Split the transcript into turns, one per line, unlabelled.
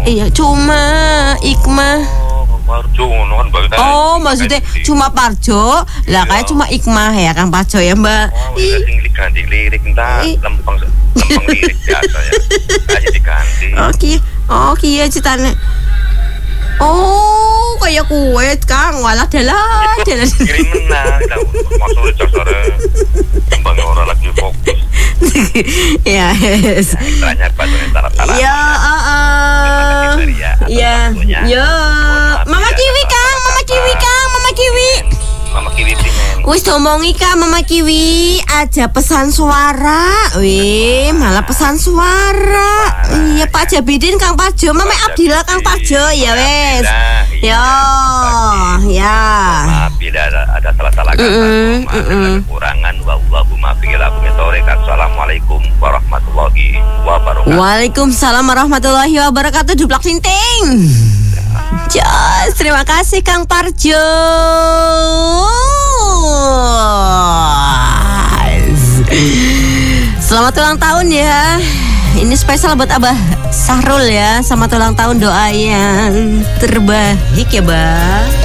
Iya, cuma Ikmah.
Parjo ngono kan Mbak.
Oh, maksudnya cuma Parjo. Lah kayak cuma Ikmah ya Kang Parjo ya, Mbak.
Oh, iya sing diganti lirik entah lempeng lirik biasa ya. Aja diganti.
Oke ya ceritanya. Oh, kayak kue Kang. Walah dalah.
Kirim menang, masuk dasare tembang ora lagi fokus.
Ya, yes.
Istilahnya bahasa taraf-taraf.
Ya, ya. Yo, Mama Kiwi Kang, Mama Kiwi.
Mama Kiwi pinen.
Wis omongi Kang, Mama Kiwi aja pesan suara. Wih, malah pesan suara. Iya, Pak Jabidin Kang Parjo, Mama Abdillah Kang Parjo, ya wes. Yo, ya.
Maaf bila ada salah-salah kata, ada kekurangan. Wallahu muwaffiq ila aqwamit thoriq. Assalamualaikum warahmatullahi wabarakatuh.
Waalaikumsalam warahmatullahi wabarakatuh. Duplak sinting. Jos, terima kasih Kang Parjo. Selamat ulang tahun ya. Ini spesial buat Abah Sahrul ya. Selamat ulang tahun, doa yang terbaik ya, Bah.